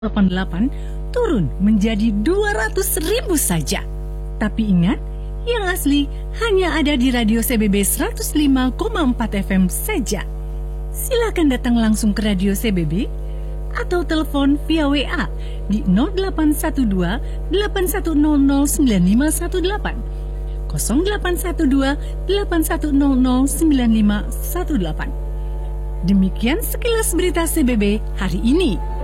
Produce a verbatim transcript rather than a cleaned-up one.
delapan puluh delapan turun menjadi dua ratus ribu saja. Tapi ingat, yang asli hanya ada di Radio C B B seratus lima koma empat F M saja. Silakan datang langsung ke Radio C B B atau telepon via W A di nol delapan satu dua delapan satu nol nol sembilan lima satu delapan, nol delapan satu dua delapan satu nol nol sembilan lima satu delapan. Demikian sekilas berita C B B hari ini.